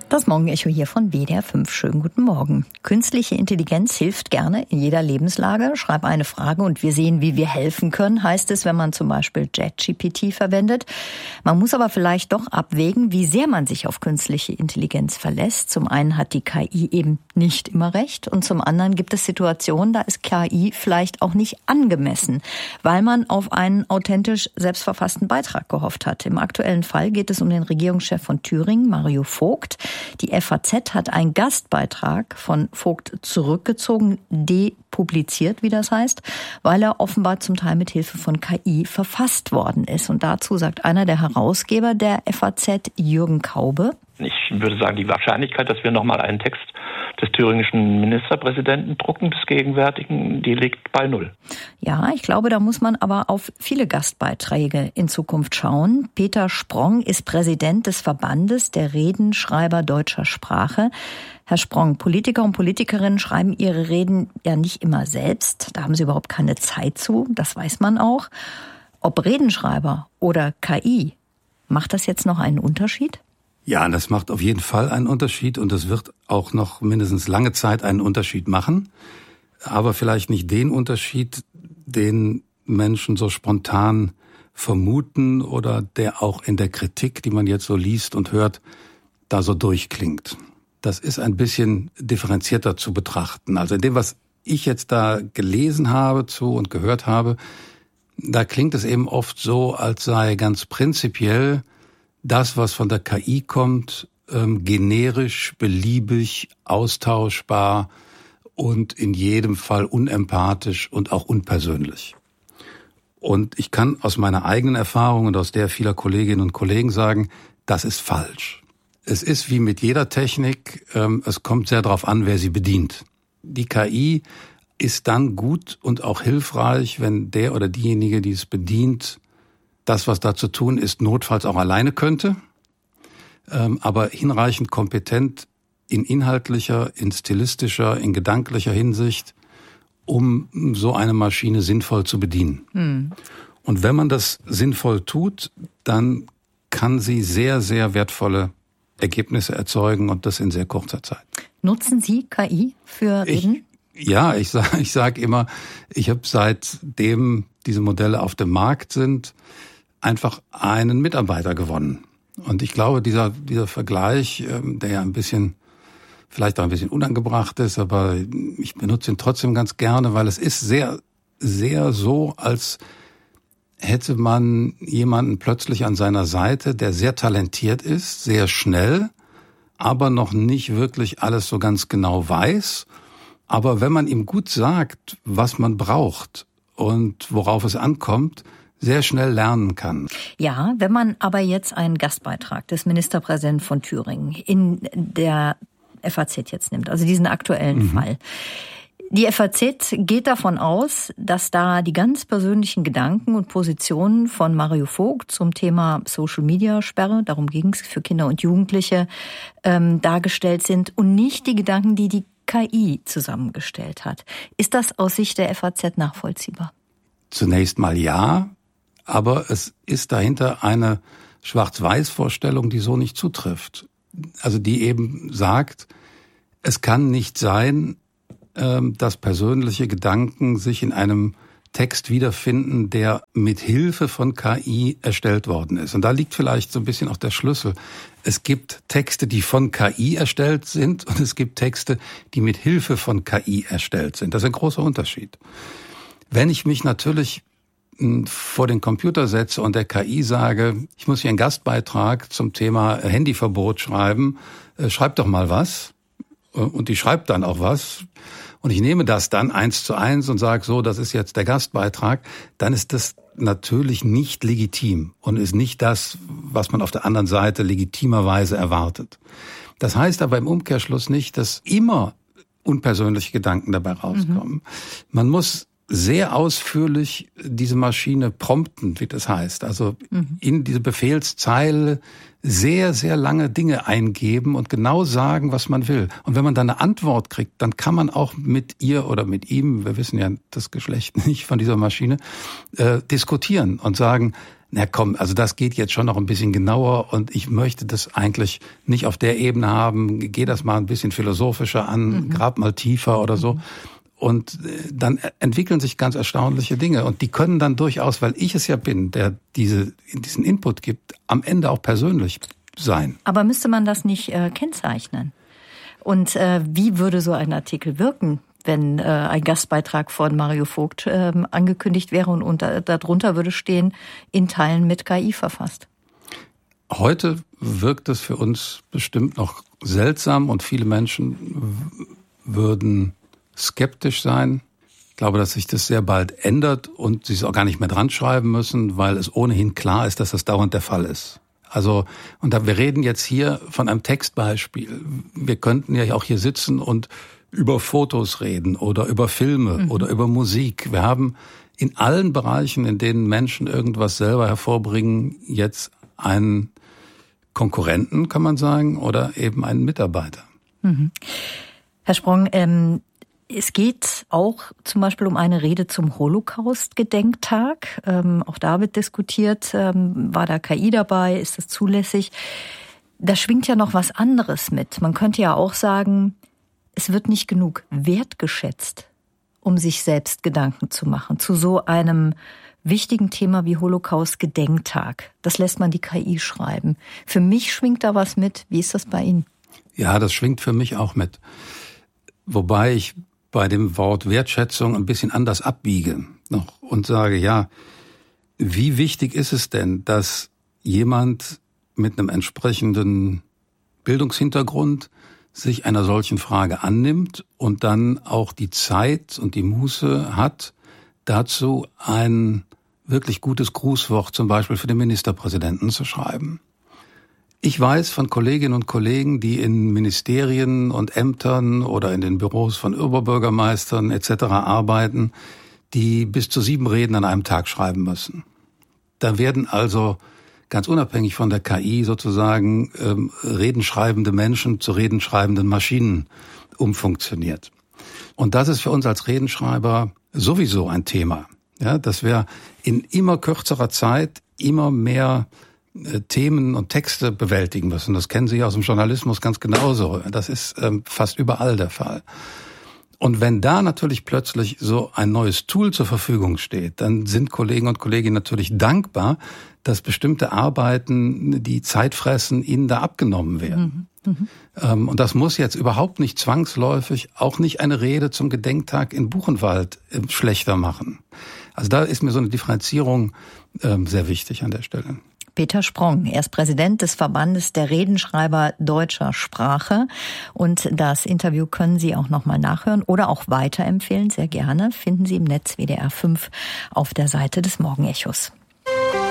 Das Morgenecho hier von WDR 5. Schönen guten Morgen. Künstliche Intelligenz hilft gerne in jeder Lebenslage. Schreib eine Frage und wir sehen, wie wir helfen können, heißt es, wenn man zum Beispiel ChatGPT verwendet. Man muss aber vielleicht doch abwägen, wie sehr man sich auf künstliche Intelligenz verlässt. Zum einen hat die KI eben nicht immer recht und zum anderen gibt es Situationen, da ist KI vielleicht auch nicht angemessen, weil man auf einen authentisch selbstverfassten Beitrag gehofft hat. Im aktuellen Fall geht es um den Regierungschef von Thüringen, Mario Vogt. Die FAZ hat einen Gastbeitrag von Vogt zurückgezogen, depubliziert, wie das heißt, weil er offenbar zum Teil mit Hilfe von KI verfasst worden ist. Und dazu sagt einer der Herausgeber der FAZ, Jürgen Kaube: Ich würde sagen, die Wahrscheinlichkeit, dass wir nochmal einen Text des thüringischen Ministerpräsidenten drucken, des Gegenwärtigen, die liegt bei 0. Ja, ich glaube, da muss man aber auf viele Gastbeiträge in Zukunft schauen. Peter Sprong ist Präsident des Verbandes der Redenschreiber deutscher Sprache. Herr Sprong, Politiker und Politikerinnen schreiben ihre Reden ja nicht immer selbst. Da haben sie überhaupt keine Zeit zu, das weiß man auch. Ob Redenschreiber oder KI, macht das jetzt noch einen Unterschied? Ja, das macht auf jeden Fall einen Unterschied und es wird auch noch mindestens lange Zeit einen Unterschied machen. Aber vielleicht nicht den Unterschied, den Menschen so spontan vermuten oder der auch in der Kritik, die man jetzt so liest und hört, da so durchklingt. Das ist ein bisschen differenzierter zu betrachten. Also in dem, was ich jetzt da gelesen habe zu und gehört habe, da klingt es eben oft so, als sei ganz prinzipiell das, was von der KI kommt, generisch, beliebig, austauschbar und in jedem Fall unempathisch und auch unpersönlich. Und ich kann aus meiner eigenen Erfahrung und aus der vieler Kolleginnen und Kollegen sagen, das ist falsch. Es ist wie mit jeder Technik, es kommt sehr darauf an, wer sie bedient. Die KI ist dann gut und auch hilfreich, wenn der oder diejenige, die es bedient, das, was da zu tun ist, notfalls auch alleine könnte, aber hinreichend kompetent in inhaltlicher, in stilistischer, in gedanklicher Hinsicht, um so eine Maschine sinnvoll zu bedienen. Und wenn man das sinnvoll tut, dann kann sie sehr, sehr wertvolle Ergebnisse erzeugen und das in sehr kurzer Zeit. Nutzen Sie KI für Reden? Ich sag immer, ich habe seitdem diese Modelle auf dem Markt sind, einfach einen Mitarbeiter gewonnen. Und ich glaube, dieser Vergleich, der ja vielleicht auch ein bisschen unangebracht ist, aber ich benutze ihn trotzdem ganz gerne, weil es ist sehr, sehr so, als hätte man jemanden plötzlich an seiner Seite, der sehr talentiert ist, sehr schnell, aber noch nicht wirklich alles so ganz genau weiß. Aber wenn man ihm gut sagt, was man braucht und worauf es ankommt, sehr schnell lernen kann. Ja, wenn man aber jetzt einen Gastbeitrag des Ministerpräsidenten von Thüringen in der FAZ jetzt nimmt, also diesen aktuellen Fall. Die FAZ geht davon aus, dass da die ganz persönlichen Gedanken und Positionen von Mario Vogt zum Thema Social-Media-Sperre, darum ging es, für Kinder und Jugendliche, dargestellt sind und nicht die Gedanken, die die KI zusammengestellt hat. Ist das aus Sicht der FAZ nachvollziehbar? Zunächst mal ja. Aber es ist dahinter eine Schwarz-Weiß-Vorstellung, die so nicht zutrifft. Also die eben sagt, es kann nicht sein, dass persönliche Gedanken sich in einem Text wiederfinden, der mit Hilfe von KI erstellt worden ist. Und da liegt vielleicht so ein bisschen auch der Schlüssel. Es gibt Texte, die von KI erstellt sind und es gibt Texte, die mit Hilfe von KI erstellt sind. Das ist ein großer Unterschied. Wenn ich mich natürlich vor den Computer setze und der KI sage, ich muss hier einen Gastbeitrag zum Thema Handyverbot schreiben, schreib doch mal was. Und die schreibt dann auch was. Und ich nehme das dann 1:1 und sage so, das ist jetzt der Gastbeitrag. Dann ist das natürlich nicht legitim und ist nicht das, was man auf der anderen Seite legitimerweise erwartet. Das heißt aber im Umkehrschluss nicht, dass immer unpersönliche Gedanken dabei rauskommen. Man muss sehr ausführlich diese Maschine prompten, wie das heißt. Also in diese Befehlszeile sehr, sehr lange Dinge eingeben und genau sagen, was man will. Und wenn man dann eine Antwort kriegt, dann kann man auch mit ihr oder mit ihm, wir wissen ja das Geschlecht nicht von dieser Maschine, diskutieren und sagen, na komm, also das geht jetzt schon noch ein bisschen genauer und ich möchte das eigentlich nicht auf der Ebene haben, geh das mal ein bisschen philosophischer an, grab mal tiefer oder so. Und dann entwickeln sich ganz erstaunliche Dinge und die können dann durchaus, weil ich es ja bin, der diesen Input gibt, am Ende auch persönlich sein. Aber müsste man das nicht kennzeichnen? Und wie würde so ein Artikel wirken, wenn ein Gastbeitrag von Mario Vogt angekündigt wäre und darunter würde stehen, in Teilen mit KI verfasst? Heute wirkt es für uns bestimmt noch seltsam und viele Menschen würden skeptisch sein. Ich glaube, dass sich das sehr bald ändert und sie es auch gar nicht mehr dran schreiben müssen, weil es ohnehin klar ist, dass das dauernd der Fall ist. Also, wir reden jetzt hier von einem Textbeispiel. Wir könnten ja auch hier sitzen und über Fotos reden oder über Filme oder über Musik. Wir haben in allen Bereichen, in denen Menschen irgendwas selber hervorbringen, jetzt einen Konkurrenten, kann man sagen, oder eben einen Mitarbeiter. Herr Sprong, es geht auch zum Beispiel um eine Rede zum Holocaust-Gedenktag. Auch da wird diskutiert, war da KI dabei, ist das zulässig? Da schwingt ja noch was anderes mit. Man könnte ja auch sagen, es wird nicht genug wertgeschätzt, um sich selbst Gedanken zu machen zu so einem wichtigen Thema wie Holocaust-Gedenktag. Das lässt man die KI schreiben. Für mich schwingt da was mit. Wie ist das bei Ihnen? Ja, das schwingt für mich auch mit. Wobei ich bei dem Wort Wertschätzung ein bisschen anders abbiege noch und sage, ja, wie wichtig ist es denn, dass jemand mit einem entsprechenden Bildungshintergrund sich einer solchen Frage annimmt und dann auch die Zeit und die Muße hat, dazu ein wirklich gutes Grußwort zum Beispiel für den Ministerpräsidenten zu schreiben. Ich weiß von Kolleginnen und Kollegen, die in Ministerien und Ämtern oder in den Büros von Oberbürgermeistern etc. arbeiten, die bis zu 7 Reden an einem Tag schreiben müssen. Da werden also ganz unabhängig von der KI sozusagen redenschreibende Menschen zu redenschreibenden Maschinen umfunktioniert. Und das ist für uns als Redenschreiber sowieso ein Thema, ja, dass wir in immer kürzerer Zeit immer mehr Themen und Texte bewältigen müssen. Das kennen Sie aus dem Journalismus ganz genauso. Das ist fast überall der Fall. Und wenn da natürlich plötzlich so ein neues Tool zur Verfügung steht, dann sind Kollegen und Kolleginnen natürlich dankbar, dass bestimmte Arbeiten, die Zeit fressen, ihnen da abgenommen werden. Und das muss jetzt überhaupt nicht zwangsläufig, auch nicht eine Rede zum Gedenktag in Buchenwald schlechter machen. Also da ist mir so eine Differenzierung sehr wichtig an der Stelle. Peter Sprong, er ist Präsident des Verbandes der Redenschreiber deutscher Sprache. Und das Interview können Sie auch nochmal nachhören oder auch weiterempfehlen, sehr gerne. Finden Sie im Netz WDR 5 auf der Seite des Morgenechos.